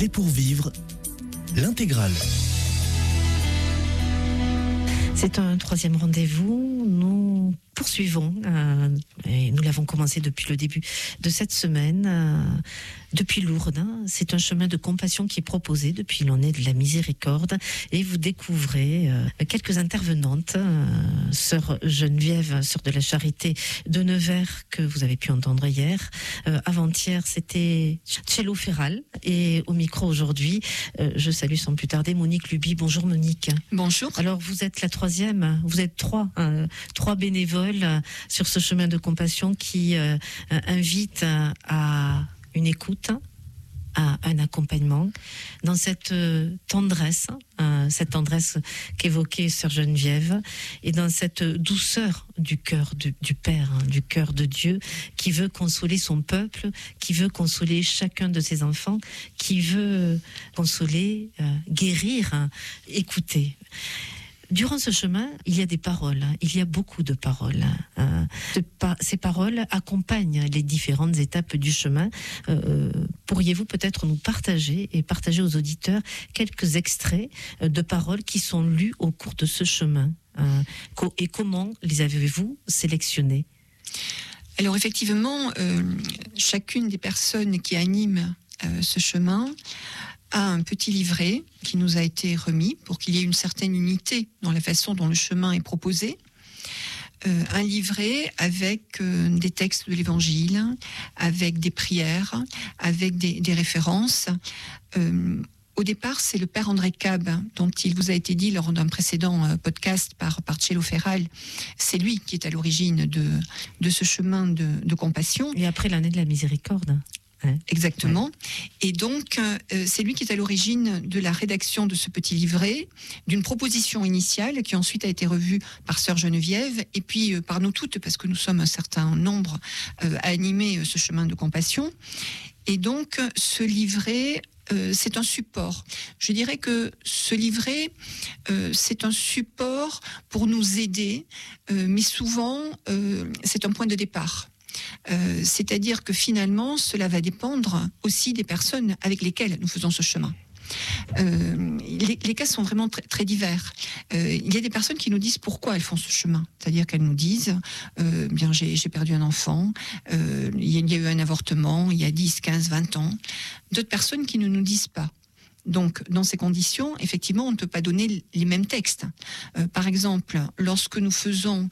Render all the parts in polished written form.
Clé pour vivre, l'intégrale. C'est un troisième rendez-vous. Nous poursuivons, et nous l'avons commencé depuis le début de cette semaine, depuis Lourdes. C'est un chemin de compassion qui est proposé depuis l'année de la miséricorde. Et vous découvrez quelques intervenantes, sœur Geneviève, sœur de la Charité de Nevers, que vous avez pu entendre hier. Avant-hier, c'était Cello Ferral. Et au micro aujourd'hui, je salue sans plus tarder Monique Luby. Bonjour Monique. Bonjour. Alors vous êtes la troisième, vous êtes trois bénévoles sur ce chemin de compassion qui invite à une écoute, à un accompagnement dans cette tendresse qu'évoquait sœur Geneviève, et dans cette douceur du cœur du Père, du cœur de Dieu, qui veut consoler son peuple, qui veut consoler chacun de ses enfants, qui veut consoler, guérir, écouter. Durant ce chemin, il y a des paroles, il y a beaucoup de paroles. Ces paroles accompagnent les différentes étapes du chemin. Pourriez-vous peut-être nous partager aux auditeurs quelques extraits de paroles qui sont lues au cours de ce chemin, et comment les avez-vous sélectionnées ? Alors effectivement, chacune des personnes qui animent ce chemin a un petit livret qui nous a été remis pour qu'il y ait une certaine unité dans la façon dont le chemin est proposé. Un livret avec des textes de l'Évangile, avec des prières, avec des références. Au départ, c'est le Père André Cab, dont il vous a été dit lors d'un précédent podcast par Cello Ferral. C'est lui qui est à l'origine de ce chemin de compassion. Et après l'année de la miséricorde. Exactement. Ouais. Et donc, c'est lui qui est à l'origine de la rédaction de ce petit livret, d'une proposition initiale qui ensuite a été revue par sœur Geneviève et puis par nous toutes, parce que nous sommes un certain nombre à animer ce chemin de compassion. Et donc, ce livret, c'est un support. Je dirais que ce livret, c'est un support pour nous aider, mais souvent, c'est un point de départ. C'est-à-dire que finalement, cela va dépendre aussi des personnes avec lesquelles nous faisons ce chemin. Les cas sont vraiment très, très divers. Il y a des personnes qui nous disent pourquoi elles font ce chemin. C'est-à-dire qu'elles nous disent bien, j'ai perdu un enfant, il y a eu un avortement il y a 10, 15, 20 ans. D'autres personnes qui ne nous disent pas. Donc, dans ces conditions, effectivement, on ne peut pas donner les mêmes textes. Par exemple, lorsque nous faisons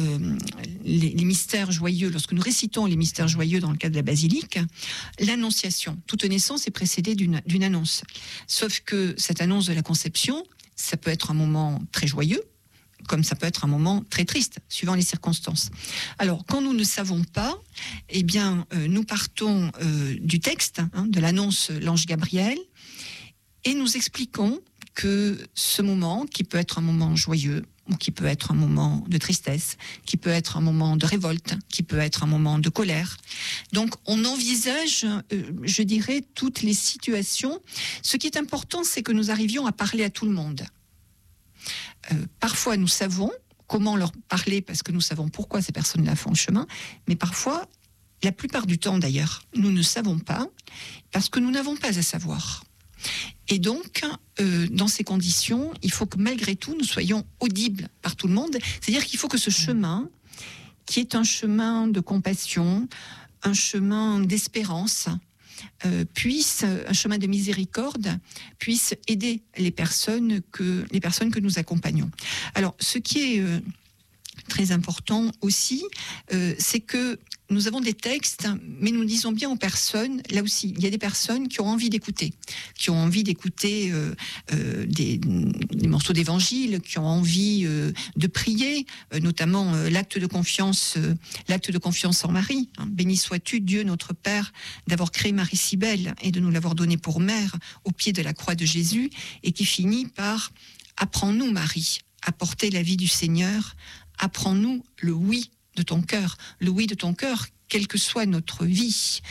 les mystères joyeux, lorsque nous récitons les mystères joyeux dans le cadre de la basilique, l'annonciation, toute naissance est précédée d'une annonce. Sauf que cette annonce de la conception, ça peut être un moment très joyeux, comme ça peut être un moment très triste, suivant les circonstances. Alors, quand nous ne savons pas, eh bien, nous partons du texte, de l'annonce l'ange Gabriel, et nous expliquons que ce moment, qui peut être un moment joyeux, ou qui peut être un moment de tristesse, qui peut être un moment de révolte, qui peut être un moment de colère. Donc, on envisage, je dirais, toutes les situations. Ce qui est important, c'est que nous arrivions à parler à tout le monde. Parfois, nous savons comment leur parler, parce que nous savons pourquoi ces personnes-là font le chemin, mais parfois, la plupart du temps d'ailleurs, nous ne savons pas, parce que nous n'avons pas à savoir. Et donc, dans ces conditions, il faut que malgré tout, nous soyons audibles par tout le monde. C'est-à-dire qu'il faut que ce chemin, qui est un chemin de compassion, un chemin d'espérance, un chemin de miséricorde, puisse aider les personnes que nous accompagnons. Alors, ce qui est très important aussi, c'est que nous avons des textes, mais nous disons bien aux personnes, là aussi, il y a des personnes qui ont envie d'écouter, des morceaux d'évangile, qui ont envie de prier, notamment l'acte de confiance en Marie. Béni sois-tu, Dieu notre Père, d'avoir créé Marie si belle et de nous l'avoir donnée pour mère au pied de la croix de Jésus, et qui finit par « Apprends-nous, Marie, à porter la vie du Seigneur, apprends-nous le oui de ton cœur, quelle que soit notre vie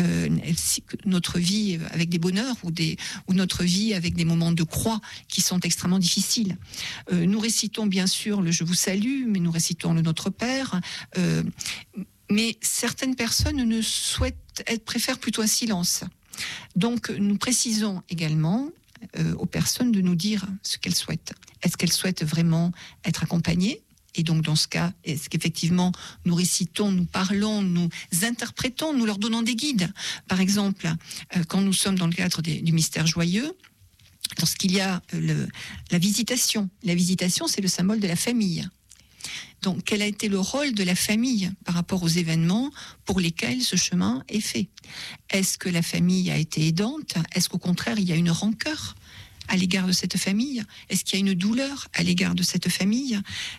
avec des bonheurs ou notre vie avec des moments de croix qui sont extrêmement difficiles. Nous récitons bien sûr le Je vous salue, mais nous récitons le Notre Père. Mais certaines personnes préfèrent plutôt un silence. Donc, nous précisons également aux personnes de nous dire ce qu'elles souhaitent. Est-ce qu'elles souhaitent vraiment être accompagnées ? Et donc, dans ce cas, est-ce qu'effectivement, nous récitons, nous parlons, nous interprétons, nous leur donnons des guides ? Par exemple, quand nous sommes dans le cadre du mystère joyeux, lorsqu'il y a la visitation. La visitation, c'est le symbole de la famille. Donc, quel a été le rôle de la famille par rapport aux événements pour lesquels ce chemin est fait ? Est-ce que la famille a été aidante ? Est-ce qu'au contraire, il y a une rancœur à l'égard de cette famille? Est-ce qu'il y a une douleur à l'égard de cette famille?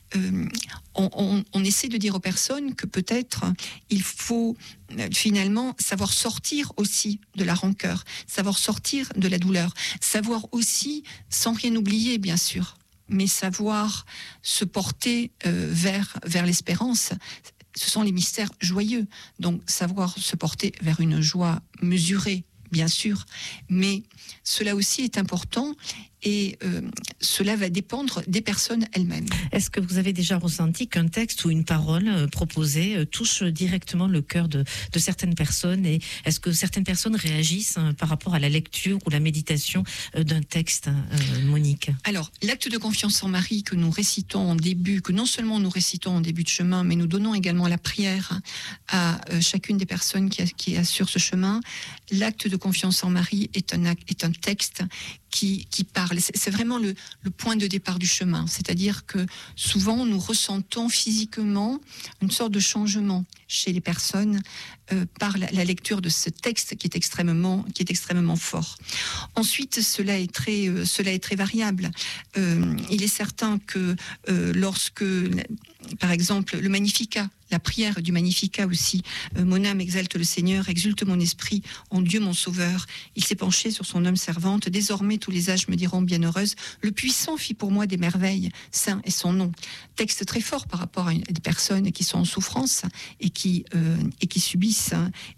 On essaie de dire aux personnes que peut-être il faut finalement savoir sortir aussi de la rancœur, savoir sortir de la douleur, savoir aussi, sans rien oublier bien sûr, mais savoir se porter vers l'espérance. Ce sont les mystères joyeux, donc savoir se porter vers une joie mesurée, bien sûr, mais cela aussi est important et cela va dépendre des personnes elles-mêmes. Est-ce que vous avez déjà ressenti qu'un texte ou une parole proposée touche directement le cœur de certaines personnes, et est-ce que certaines personnes réagissent par rapport à la lecture ou la méditation d'un texte, Monique ? Alors, l'acte de confiance en Marie que nous récitons en début, que non seulement nous récitons en début de chemin, mais nous donnons également la prière à chacune des personnes qui assurent ce chemin. L'acte de confiance en Marie est un texte qui parle. C'est vraiment le point de départ du chemin. C'est-à-dire que souvent, nous ressentons physiquement une sorte de changement chez les personnes par la lecture de ce texte qui est extrêmement fort. Ensuite, cela est très variable. Il est certain que lorsque, par exemple, le Magnificat, la prière du Magnificat aussi, mon âme exalte le Seigneur, exulte mon esprit en Dieu mon Sauveur. Il s'est penché sur son homme servante. Désormais tous les âges me diront bienheureuse. Le Puissant fit pour moi des merveilles. Saint est son nom. Texte très fort par rapport à des personnes qui sont en souffrance et qui subissent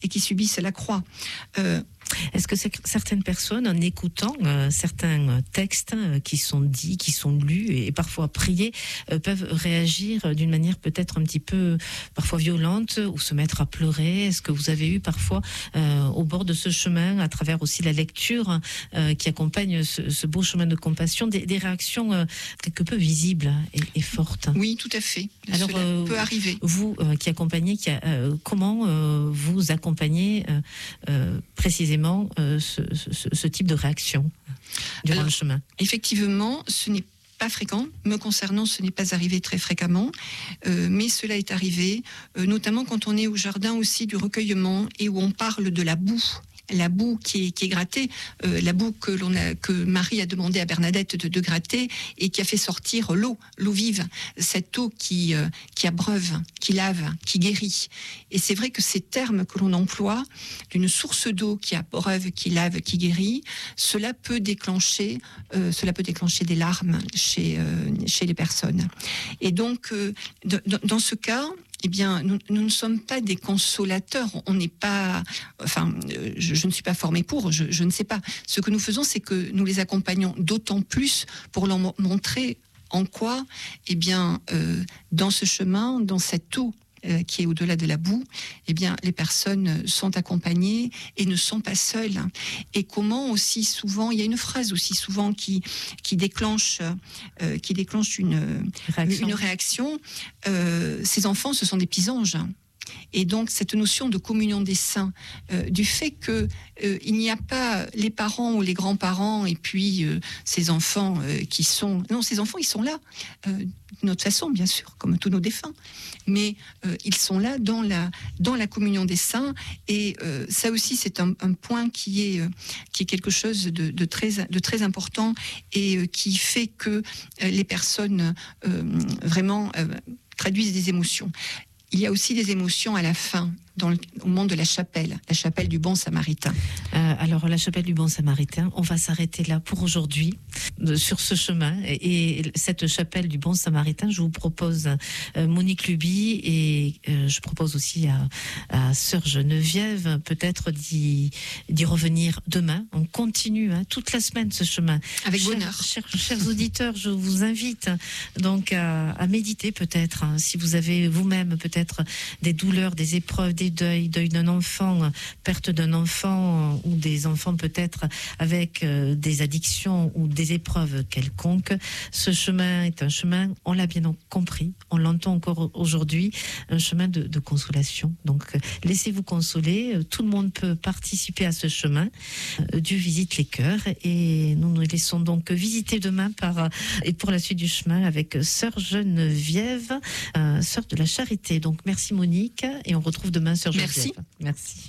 la croix. Est-ce que certaines personnes, en écoutant certains textes qui sont dits, qui sont lus et parfois priés, peuvent réagir d'une manière peut-être un petit peu parfois violente ou se mettre à pleurer? Est-ce que vous avez eu parfois au bord de ce chemin, à travers aussi la lecture qui accompagne ce beau chemin de compassion, des réactions quelque peu visibles et fortes? Oui, tout à fait. Alors, cela peut arriver. Vous qui accompagnez, comment vous accompagnez précisément ce type de réaction durant le chemin? Effectivement, ce n'est pas fréquent. Me concernant, ce n'est pas arrivé très fréquemment, mais cela est arrivé, notamment quand on est au jardin aussi du recueillement et où on parle de la boue. La boue qui est grattée, la boue que Marie a demandé à Bernadette de gratter et qui a fait sortir l'eau vive, cette eau qui abreuve, qui lave, qui guérit. Et c'est vrai que ces termes que l'on emploie, d'une source d'eau qui abreuve, qui lave, qui guérit, cela peut déclencher des larmes chez les personnes. Et donc, dans ce cas, eh bien, nous ne sommes pas des consolateurs. On n'est pas, je ne suis pas formée pour, je ne sais pas. Ce que nous faisons, c'est que nous les accompagnons d'autant plus pour leur montrer en quoi, eh bien, dans ce chemin, dans cette eau qui est au-delà de la boue, eh bien, les personnes sont accompagnées et ne sont pas seules. Et comment aussi souvent, il y a une phrase aussi souvent qui déclenche une réaction. Ces enfants, ce sont des petits anges. Et donc cette notion de communion des saints, du fait que il n'y a pas les parents ou les grands-parents et puis ces enfants ces enfants ils sont là de notre façon bien sûr, comme tous nos défunts, mais ils sont là dans la communion des saints, et ça aussi c'est un point qui est quelque chose de très important et qui fait que les personnes vraiment traduisent des émotions. Il y a aussi des émotions à la fin, au moment de la chapelle du Bon Samaritain. Alors, la chapelle du Bon Samaritain, on va s'arrêter là pour aujourd'hui, sur ce chemin. Et cette chapelle du Bon Samaritain, je vous propose Monique Luby, et je propose aussi à Sœur Geneviève peut-être d'y revenir demain. On continue toute la semaine ce chemin. Avec bonheur. Chers auditeurs, je vous invite donc à méditer peut-être, si vous avez vous-même peut-être des douleurs, des épreuves, des des deuils, deuil d'un enfant, perte d'un enfant ou des enfants peut-être avec des addictions ou des épreuves quelconques. Ce chemin est un chemin, on l'a bien compris, on l'entend encore aujourd'hui, un chemin de consolation. Donc laissez-vous consoler, tout le monde peut participer à ce chemin. Dieu visite les cœurs et nous nous laissons donc visiter demain et pour la suite du chemin avec Sœur Geneviève, Sœur de la Charité. Donc merci Monique et on retrouve demain Sœur Geneviève. Merci.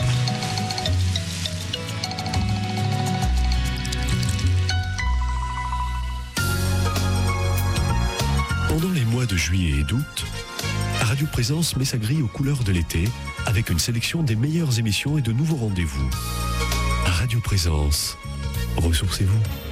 Pendant les mois de juillet et d'août, Radio Présence met sa grille aux couleurs de l'été avec une sélection des meilleures émissions et de nouveaux rendez-vous. Radio Présence, ressourcez-vous.